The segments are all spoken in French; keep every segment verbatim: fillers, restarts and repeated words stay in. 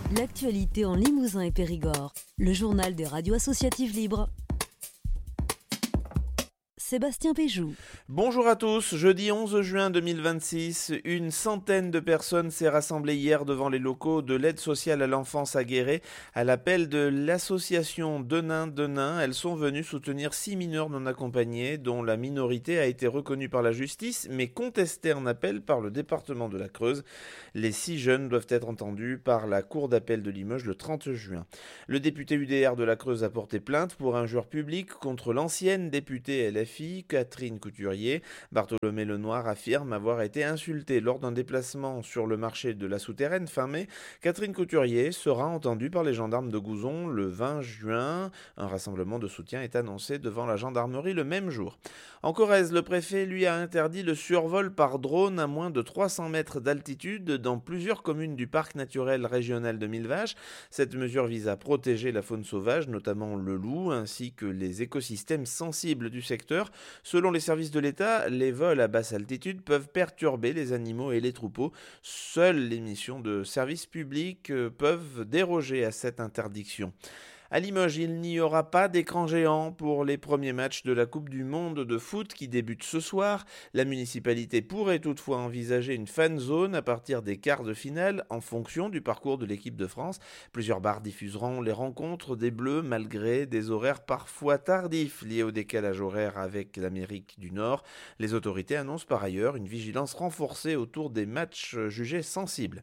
L'actualité en Limousin et Périgord. Le journal des radios associatives libres. Sébastien Péjou. Bonjour à tous, jeudi onze juin deux mille vingt-six, une centaine de personnes s'est rassemblée hier devant les locaux de l'aide sociale à l'enfance à Guéret à l'appel de l'association Denain Denain. Elles sont venues soutenir six mineurs non accompagnés dont la minorité a été reconnue par la justice mais contestée en appel par le département de la Creuse. Les six jeunes doivent être entendus par la cour d'appel de Limoges le trente juin. Le député U D R de la Creuse a porté plainte pour injure publique contre l'ancienne députée L F I, Catherine Couturier. Bartholomé Lenoir affirme avoir été insulté lors d'un déplacement sur le marché de la Souterraine fin mai. Catherine Couturier sera entendue par les gendarmes de Gouzon le vingt juin. Un rassemblement de soutien est annoncé devant la gendarmerie le même jour. En Corrèze, le préfet lui a interdit le survol par drone à moins de trois cents mètres d'altitude dans plusieurs communes du parc naturel régional de Millevaches. Cette mesure vise à protéger la faune sauvage, notamment le loup, ainsi que les écosystèmes sensibles du secteur. Selon les services de l'État, les vols à basse altitude peuvent perturber les animaux et les troupeaux. Seules les missions de service public peuvent déroger à cette interdiction. À Limoges, il n'y aura pas d'écran géant pour les premiers matchs de la Coupe du Monde de foot qui débute ce soir. La municipalité pourrait toutefois envisager une fan zone à partir des quarts de finale en fonction du parcours de l'équipe de France. Plusieurs bars diffuseront les rencontres des Bleus malgré des horaires parfois tardifs liés au décalage horaire avec l'Amérique du Nord. Les autorités annoncent par ailleurs une vigilance renforcée autour des matchs jugés sensibles.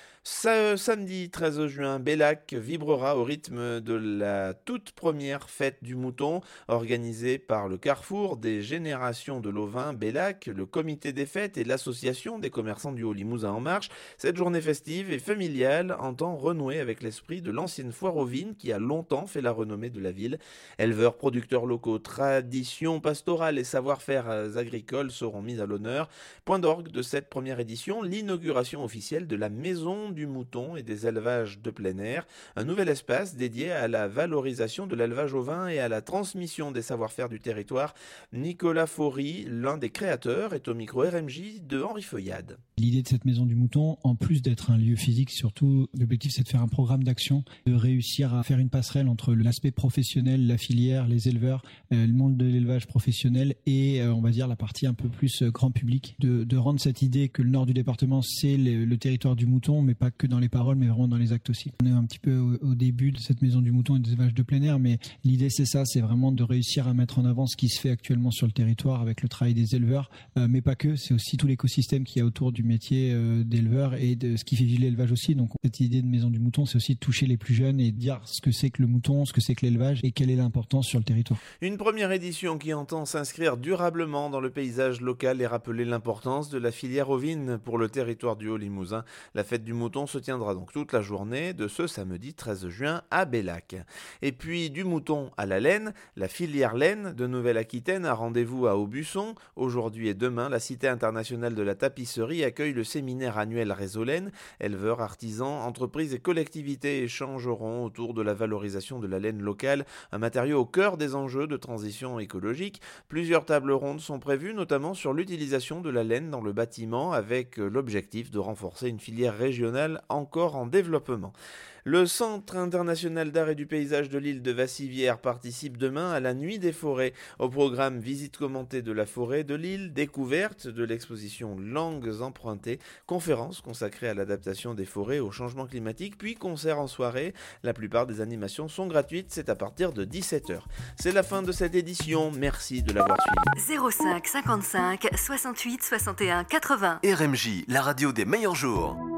Ce samedi treize juin, Bellac vibrera au rythme de la toute première fête du mouton organisée par le Carrefour des générations de l'Auvin Bellac, le comité des fêtes et l'association des commerçants du Haut-Limousin en marche. Cette journée festive et familiale entend renouer avec l'esprit de l'ancienne foire aux vignes qui a longtemps fait la renommée de la ville. Éleveurs, producteurs locaux, traditions pastorales et savoir-faire agricoles seront mis à l'honneur. Point d'orgue de cette première édition, l'inauguration officielle de la maison du mouton et des élevages de plein air, un nouvel espace dédié à la valorisation de l'élevage ovin et à la transmission des savoir-faire du territoire. Nicolas Faury, l'un des créateurs, est au micro R M J de Henri Feuillade. L'idée de cette maison du mouton, en plus d'être un lieu physique, surtout l'objectif c'est de faire un programme d'action, de réussir à faire une passerelle entre l'aspect professionnel, la filière, les éleveurs, euh, le monde de l'élevage professionnel et euh, on va dire la partie un peu plus euh, grand public, de, de rendre cette idée que le nord du département c'est le, le territoire du mouton, mais pas que dans les paroles, mais vraiment dans les actes aussi. On est un petit peu au, au début de cette maison du mouton et des élevages de plein air, mais l'idée c'est ça, c'est vraiment de réussir à mettre en avant ce qui se fait actuellement sur le territoire avec le travail des éleveurs, euh, mais pas que, c'est aussi tout l'écosystème qu'il y a autour du métier euh, d'éleveur et de ce qui fait vivre l'élevage aussi. Donc cette idée de maison du mouton, c'est aussi de toucher les plus jeunes et dire ce que c'est que le mouton, ce que c'est que l'élevage et quelle est l'importance sur le territoire. Une première édition qui entend s'inscrire durablement dans le paysage local et rappeler l'importance de la filière ovine pour le territoire du Haut-Limousin. La fête du mouton se tiendra donc toute la journée de ce samedi treize juin à Bellac. Et puis du mouton à la laine, la filière laine de Nouvelle-Aquitaine a rendez-vous à Aubusson. Aujourd'hui et demain, la Cité internationale de la tapisserie accueille le séminaire annuel Réseau Laine. Éleveurs, artisans, entreprises et collectivités échangeront autour de la valorisation de la laine locale, un matériau au cœur des enjeux de transition écologique. Plusieurs tables rondes sont prévues, notamment sur l'utilisation de la laine dans le bâtiment, avec l'objectif de renforcer une filière régionale encore en développement. Le Centre international d'art et du paysage de l'île de Vassivière participe demain à la Nuit des forêts. Au programme, visite commentée de la forêt de l'île, découverte de l'exposition Langues empruntées, conférence consacrée à l'adaptation des forêts au changement climatique, puis concert en soirée. La plupart des animations sont gratuites, c'est à partir de dix-sept heures. C'est la fin de cette édition, merci de l'avoir suivi. zéro cinq cinquante-cinq soixante-huit soixante et un quatre-vingts. R M J, la radio des meilleurs jours.